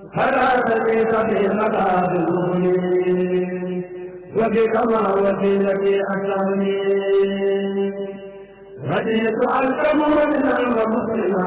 هراتني في مقابلوني وبك ما وسيلتي أكرمني. هديت ألكم من المسلمين